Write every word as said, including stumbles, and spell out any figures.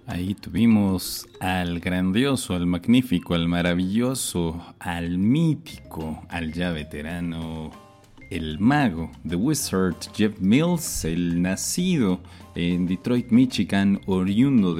Ahí tuvimos al grandioso, al magnífico, al maravilloso, al mítico, al ya veterano, el mago, The Wizard, Jeff Mills, el nacido en Detroit, Michigan, oriundo